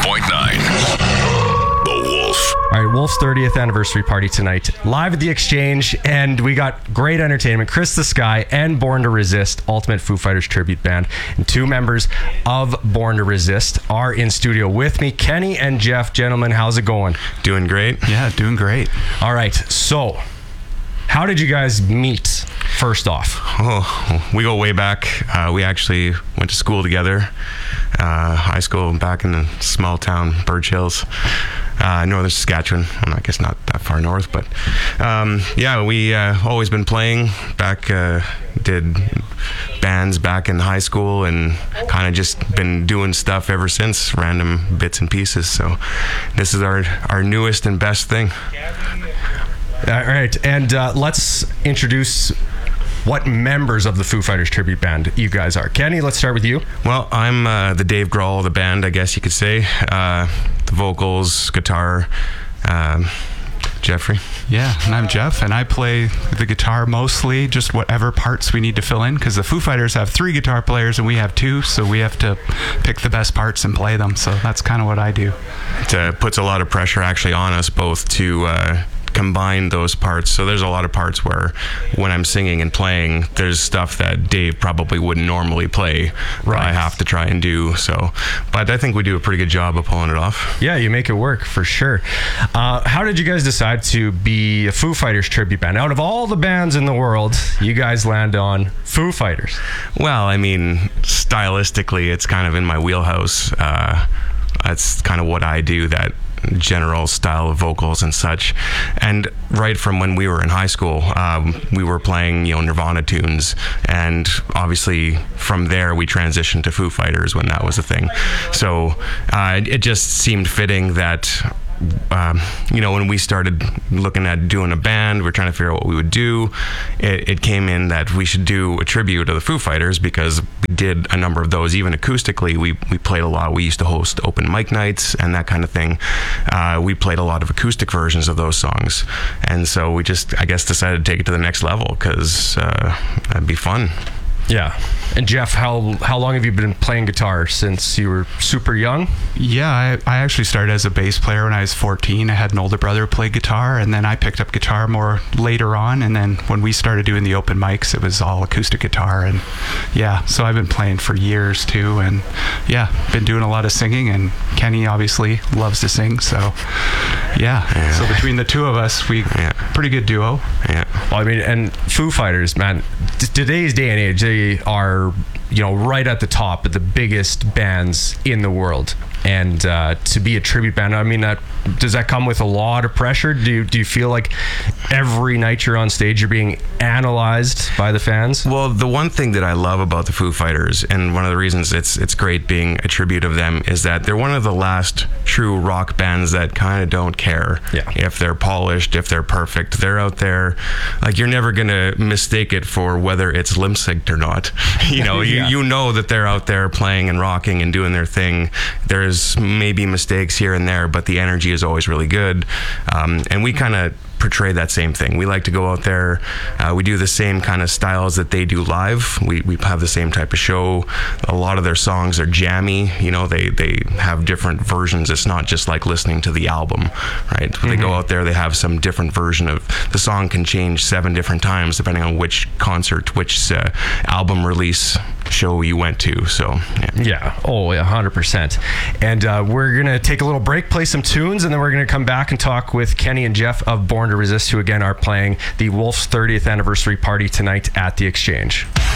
The Wolf. All right, Wolf's 30th anniversary party tonight, live at the Exchange, and we got great entertainment. Chris the Sky and Born to Resist, Ultimate Foo Fighters tribute band, and two members of Born to Resist are in studio with me, Kenny and Jeff. Gentlemen, how's it going? Doing great. Yeah, doing great. All right, so how did you guys meet, first off? Oh, we go way back. We actually went to school together, high school back in the small town, Birch Hills, northern Saskatchewan. Well, I guess not that far north, but yeah, we always been playing back, did bands back in high school and kind of just been doing stuff ever since, random bits and pieces. So this is our newest and best thing. All right, and let's introduce what members of the Foo Fighters tribute band you guys are. Kenny, let's start with you. Well, I'm the Dave Grohl of the band, I guess you could say. The vocals, guitar, Jeffrey. Yeah, and I'm Jeff, and I play the guitar mostly, just whatever parts we need to fill in, because the Foo Fighters have 3 guitar players and we have 2, so we have to pick the best parts and play them. So that's kind of what I do. It puts a lot of pressure actually on us both to combine those parts. So there's a lot of parts where when I'm singing and playing, there's stuff that Dave probably wouldn't normally play. Right. I have to try and do so, but I think we do a pretty good job of pulling it off. Yeah, you make it work for sure. How did you guys decide to be a Foo Fighters tribute band? Out of all the bands in the world, you guys land on Foo Fighters. Well, I mean, stylistically, it's kind of in my wheelhouse. That's kind of what I do, that general style of vocals and such. And right from when we were in high school, we were playing, Nirvana tunes, and obviously from there we transitioned to Foo Fighters when that was a thing. So it just seemed fitting that when we started looking at doing a band, we're trying to figure out what we would do. It came in that we should do a tribute to the Foo Fighters, because we did a number of those, even acoustically. We played a lot. We used to host open mic nights and that kind of thing. We played a lot of acoustic versions of those songs, and so we just, I guess, decided to take it to the next level, because that'd be fun. Yeah. And Jeff, how long have you been playing guitar? Since you were super young? Yeah, I actually started as a bass player when I was 14. I had an older brother who played guitar, and then I picked up guitar more later on, and then when we started doing the open mics, it was all acoustic guitar. And yeah, so I've been playing for years too, and yeah, been doing a lot of singing, and Kenny obviously loves to sing, so yeah. So between the two of us, pretty good duo. Yeah. Well, I mean, and Foo Fighters, man, today's day and age, they are, right at the top of the biggest bands in the world. And to be a tribute band, I mean, does that come with a lot of pressure? Do you feel like every night you're on stage, you're being analyzed by the fans? Well, the one thing that I love about the Foo Fighters, and one of the reasons it's great being a tribute of them, is that they're one of the last true rock bands that kind of don't care if they're polished, if they're perfect. They're out there, like, you're never gonna mistake it for whether it's limp synced or not. You know that they're out there playing and rocking and doing their thing. There's maybe mistakes here and there, but the energy is always really good. And we kind of portray that same thing. We like to go out there. We do the same kind of styles that they do live. We have the same type of show. A lot of their songs are jammy. They have different versions. It's not just like listening to the album, right? When they go out there, they have some different version of the song. Can change 7 different times depending on which concert, which album release show you went to. So yeah. Oh yeah, 100%. And we're gonna take a little break, play some tunes, and then we're gonna come back and talk with Kenny and Jeff of Born to Resist, who again are playing the Wolf's 30th anniversary party tonight at the Exchange.